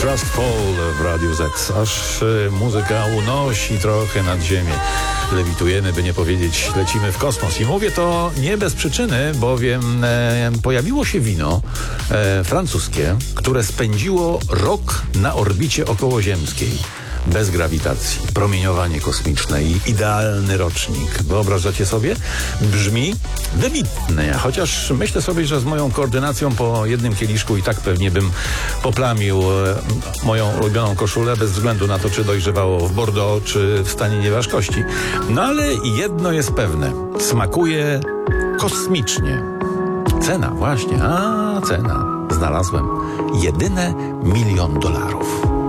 Trust Fall w Radiu Z. Aż muzyka unosi trochę nad ziemię. Lewitujemy, by nie powiedzieć lecimy w kosmos. I mówię to nie bez przyczyny, bowiem pojawiło się wino francuskie, które spędziło rok na orbicie okołoziemskiej. Bez grawitacji, promieniowanie kosmiczne i idealny rocznik. Wyobrażacie sobie? Brzmi wybitnie, chociaż myślę sobie, że z moją koordynacją po jednym kieliszku i tak pewnie bym poplamił moją ulubioną koszulę, bez względu na to, czy dojrzewało w Bordeaux, czy w stanie nieważkości. No ale jedno jest pewne. Smakuje kosmicznie. Cena, właśnie. Cena. Znalazłem. Jedyne $1 000 000.